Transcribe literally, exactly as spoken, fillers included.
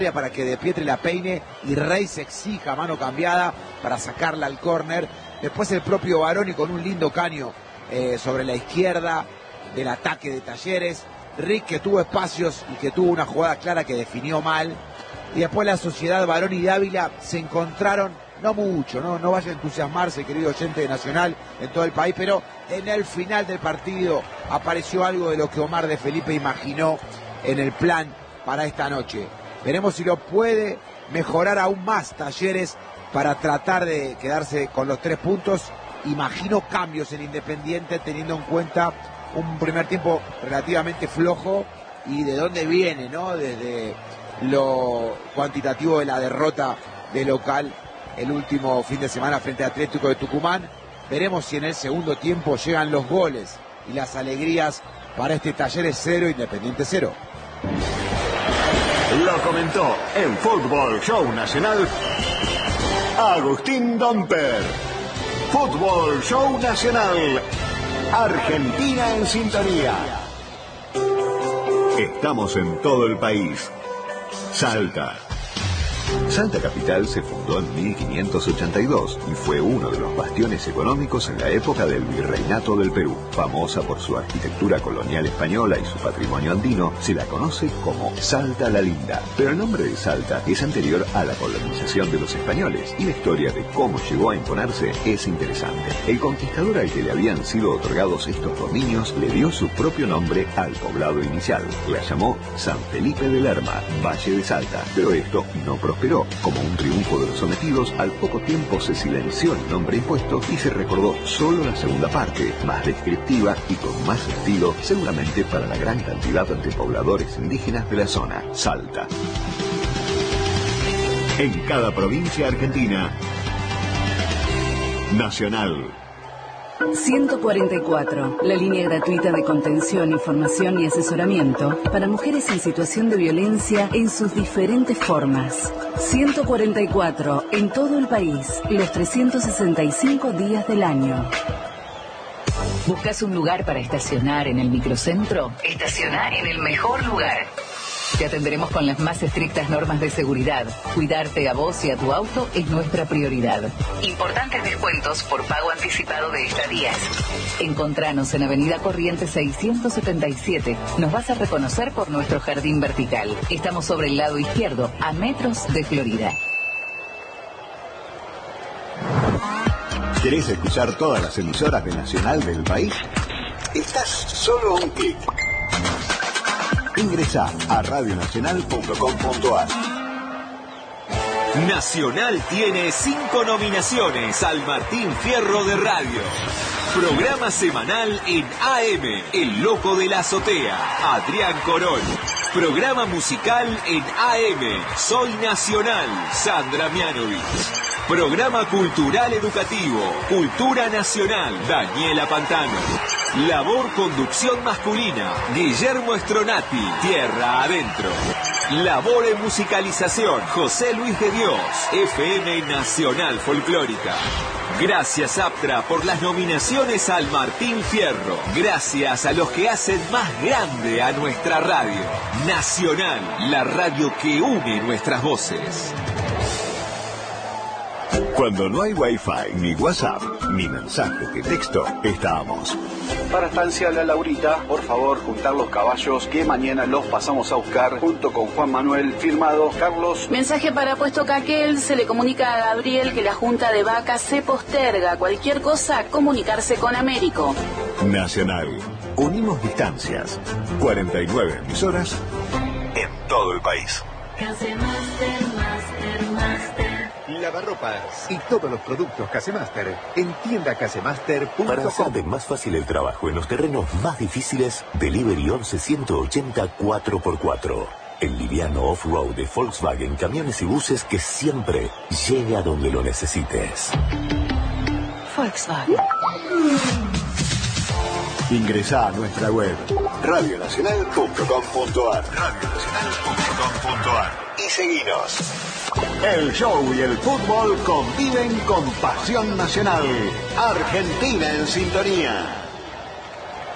para que De Pietri la peine y Reis exija mano cambiada para sacarla al córner. Después el propio Baroni con un lindo caño eh, sobre la izquierda del ataque de Talleres. Rick, que tuvo espacios y que tuvo una jugada clara que definió mal. Y después la sociedad Baroni y Dávila se encontraron, no mucho, no, no vaya a entusiasmarse, querido oyente de Nacional, en todo el país, pero en el final del partido apareció algo de lo que Omar de Felipe imaginó en el plan para esta noche. Veremos si lo puede mejorar aún más Talleres para tratar de quedarse con los tres puntos. Imagino cambios en Independiente teniendo en cuenta un primer tiempo relativamente flojo y de dónde viene, ¿no? Desde lo cuantitativo de la derrota de local el último fin de semana frente a Atlético de Tucumán. Veremos si en el segundo tiempo llegan los goles y las alegrías para este Talleres cero, Independiente cero. Lo comentó en Fútbol Show Nacional Agustín Domper. Fútbol Show Nacional. Argentina en sintonía. Estamos en todo el país. Salta. Salta Capital se fundó en mil quinientos ochenta y dos y fue uno de los bastiones económicos en la época del Virreinato del Perú. Famosa por su arquitectura colonial española y su patrimonio andino, se la conoce como Salta la Linda. Pero el nombre de Salta es anterior a la colonización de los españoles y la historia de cómo llegó a imponerse es interesante. El conquistador al que le habían sido otorgados estos dominios le dio su propio nombre al poblado inicial. La llamó San Felipe de Lerma, Valle de Salta, pero esto no prosperó. Como un triunfo de los sometidos, al poco tiempo se silenció el nombre impuesto y se recordó solo la segunda parte, más descriptiva y con más estilo, seguramente para la gran cantidad de pobladores indígenas de la zona, Salta. En cada provincia argentina, Nacional. ciento cuarenta y cuatro, la línea gratuita de contención, información y asesoramiento para mujeres en situación de violencia en sus diferentes formas. ciento cuarenta y cuatro, en todo el país, los trescientos sesenta y cinco días del año. ¿Buscas un lugar para estacionar en el microcentro? Estacionar en el mejor lugar. Te atenderemos con las más estrictas normas de seguridad. Cuidarte a vos y a tu auto es nuestra prioridad. Importantes descuentos por pago anticipado de estadías. Encontranos en Avenida Corrientes seiscientos setenta y siete. Nos vas a reconocer por nuestro jardín vertical. Estamos sobre el lado izquierdo, a metros de Florida. ¿Querés escuchar todas las emisoras de Nacional del país? Estás solo a un clic. Ingresá a radio nacional punto com punto a r. Nacional tiene cinco nominaciones al Martín Fierro de Radio. Programa semanal en A M, El Loco de la Azotea, Adrián Corol. Programa musical en A M, Soy Nacional, Sandra Mianovich. Programa cultural educativo, Cultura Nacional, Daniela Pantano. Labor conducción masculina, Guillermo Stronati, Tierra Adentro. Labor en musicalización, José Luis de Dios, F M Nacional Folclórica. Gracias Aptra por las nominaciones al Martín Fierro. Gracias a los que hacen más grande a nuestra radio. Nacional, la radio que une nuestras voces. Cuando no hay Wi-Fi, ni WhatsApp, ni mensajes de texto, estamos. Para Estancia La Laurita, por favor, juntar los caballos que mañana los pasamos a buscar junto con Juan Manuel, firmado Carlos. Mensaje para Puesto Caquel, se le comunica a Gabriel que la junta de vacas se posterga. Cualquier cosa, comunicarse con Américo. Nacional. Unimos distancias. cuarenta y nueve emisoras en todo el país. Casemaster, Master, Master. Lavarropas y todos los productos Casemaster en tienda casemaster punto com. Para hacerte más fácil el trabajo en los terrenos más difíciles, Delivery once ciento ochenta cuatro por cuatro. El liviano off-road de Volkswagen, camiones y buses que siempre llegue a donde lo necesites. Volkswagen. Ingresá a nuestra web radio nacional punto com punto a r radio nacional punto com punto a r y seguinos. El show y el fútbol conviven con pasión nacional. Argentina en sintonía.